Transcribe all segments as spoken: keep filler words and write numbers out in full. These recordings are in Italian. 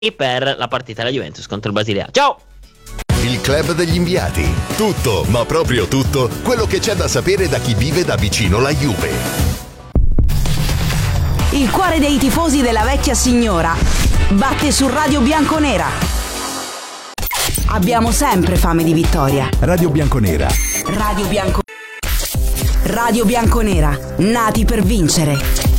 per la partita della Juventus contro il Basilea. Ciao! Il club degli inviati. Tutto, ma proprio tutto, quello che c'è da sapere da chi vive da vicino la Juve. Il cuore dei tifosi della vecchia signora batte su Radio Bianconera. Abbiamo sempre fame di vittoria. Radio Bianconera. Radio Bianco Radio Bianconera, nati per vincere.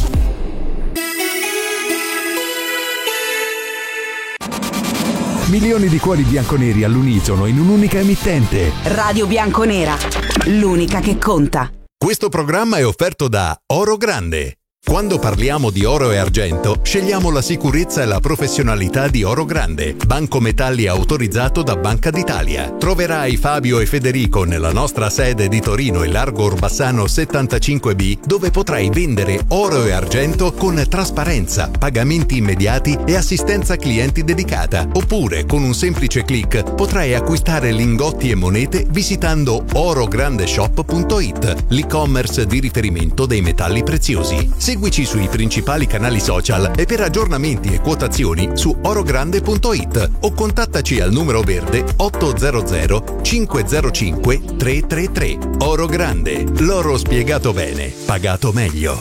Milioni di cuori bianconeri all'unisono in un'unica emittente. Radio Bianconera, l'unica che conta. Questo programma è offerto da Oro Grande. Quando parliamo di oro e argento, scegliamo la sicurezza e la professionalità di Oro Grande, banco metalli autorizzato da Banca d'Italia. Troverai Fabio e Federico nella nostra sede di Torino e Largo Orbassano settantacinque B, dove potrai vendere oro e argento con trasparenza, pagamenti immediati e assistenza clienti dedicata. Oppure, con un semplice click, potrai acquistare lingotti e monete visitando orograndeshop punto it, l'e-commerce di riferimento dei metalli preziosi. Seguici sui principali canali social e per aggiornamenti e quotazioni su orogrande punto it o contattaci al numero verde otto zero zero cinque zero cinque tre tre tre. Oro Grande, l'oro spiegato bene, pagato meglio.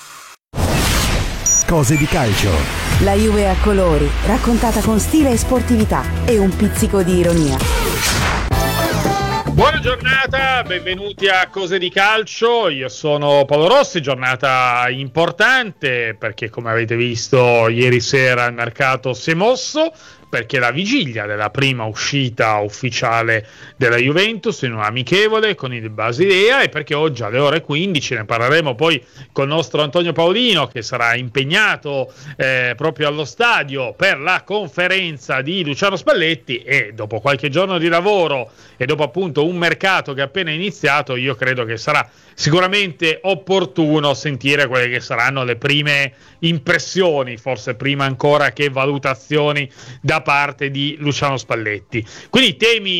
Cose di calcio. La Juve a colori, raccontata con stile e sportività e un pizzico di ironia. Buona giornata, benvenuti a Cose di Calcio, io sono Paolo Rossi, giornata importante perché come avete visto ieri sera il mercato si è mosso, perché la vigilia della prima uscita ufficiale della Juventus in un amichevole con il Basilea e perché oggi alle ore quindici ne parleremo poi con il nostro Antonio Paolino che sarà impegnato eh, proprio allo stadio per la conferenza di Luciano Spalletti e dopo qualche giorno di lavoro e dopo appunto un mercato che è appena iniziato io credo che sarà sicuramente opportuno sentire quelle che saranno le prime impressioni, forse prima ancora che valutazioni da parte di Luciano Spalletti. Quindi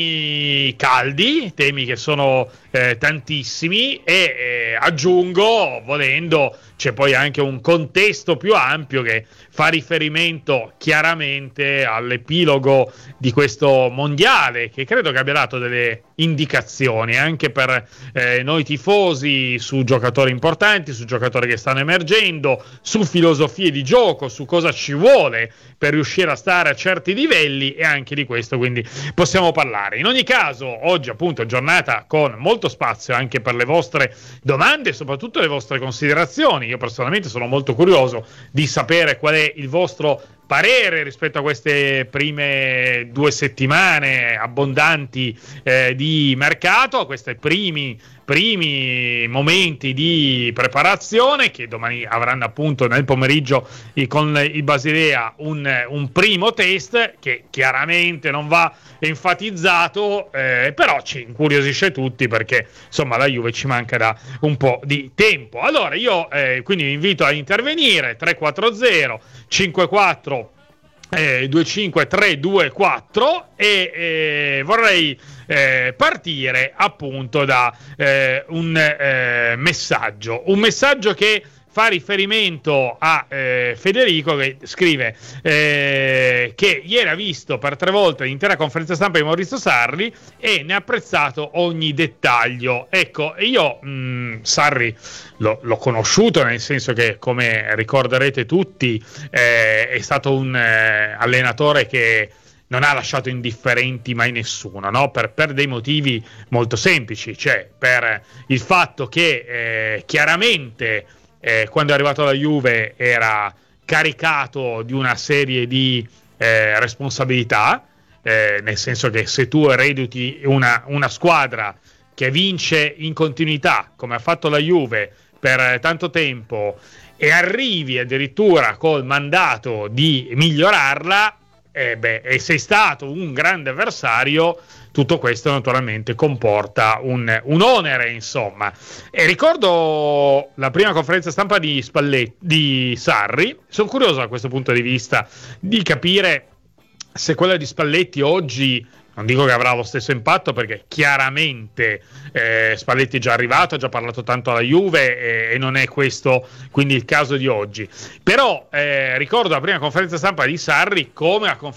temi caldi, temi che sono eh, tantissimi e eh, aggiungo, volendo, c'è poi anche un contesto più ampio che fa riferimento chiaramente all'epilogo di questo mondiale che credo che abbia dato delle indicazioni anche per eh, noi tifosi su giocatori importanti, su giocatori che stanno emergendo, su filosofie di gioco, su cosa ci vuole per riuscire a stare a certi livelli e anche di questo quindi possiamo parlare. In ogni caso oggi appunto giornata con molto spazio anche per le vostre domande e soprattutto le vostre considerazioni. Io personalmente sono molto curioso di sapere qual è il vostro parere rispetto a queste prime due settimane abbondanti eh, di mercato, a questi primi primi momenti di preparazione che domani avranno appunto nel pomeriggio con il Basilea un, un primo test che chiaramente non va enfatizzato eh, però ci incuriosisce tutti perché insomma la Juve ci manca da un po' di tempo. Allora io eh, quindi vi invito a intervenire tre quattro zero cinque quattro Eh, due cinque tre due quattro e eh, vorrei eh, partire appunto da eh, un eh, messaggio un messaggio che fa riferimento a eh, Federico che scrive eh, che ieri ha visto per tre volte l'intera conferenza stampa di Maurizio Sarri e ne ha apprezzato ogni dettaglio. Ecco, io mh, Sarri l'ho, l'ho conosciuto, nel senso che come ricorderete tutti eh, è stato un eh, allenatore che non ha lasciato indifferenti mai nessuno, no? per, per dei motivi molto semplici, cioè per il fatto che eh, chiaramente Eh, quando è arrivato alla Juve era caricato di una serie di eh, responsabilità, eh, nel senso che se tu erediti una, una squadra che vince in continuità come ha fatto la Juve per tanto tempo e arrivi addirittura col mandato di migliorarla eh, beh, e sei stato un grande avversario, tutto questo naturalmente comporta un, un onere, insomma. E ricordo la prima conferenza stampa di Spalletti, di Sarri. Sono curioso da questo punto di vista di capire se quella di Spalletti oggi Non dico che avrà lo stesso impatto, perché chiaramente eh, Spalletti è già arrivato, ha già parlato tanto alla Juve e, e non è questo quindi il caso di oggi. Però eh, ricordo la prima conferenza stampa di Sarri come la conferenza